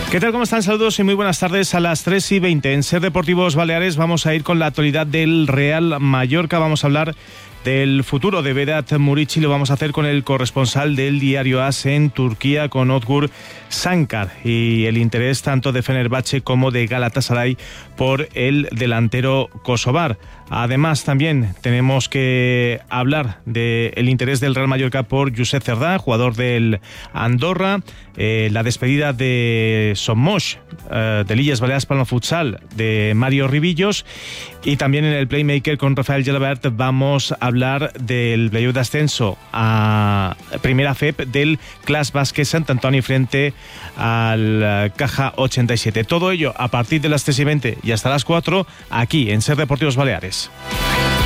¿Qué tal? ¿Cómo están? Saludos y muy buenas tardes. A las 3:20 en Ser Deportivos Baleares vamos a ir con la actualidad del Real Mallorca. Vamos a hablar del futuro de Vedat Muriçi. Lo vamos a hacer con el corresponsal del diario AS en Turquía, con Özgür Sankar, y el interés tanto de Fenerbahce como de Galatasaray por el delantero kosovar. Además, también tenemos que hablar del interés del Real Mallorca por Josep Cerdà, jugador del Andorra, la despedida de Somos, del Illes Balears Palma Futsal, de Mario Ribillos, y también en el Playmaker con Rafael Gelabert vamos a hablar del playoff de ascenso a Primera FEP del Clas Bàsquet Sant Antoni frente al Caja 87. Todo ello a partir de las 3:20 y hasta las 4 aquí en Ser Deportivos Baleares.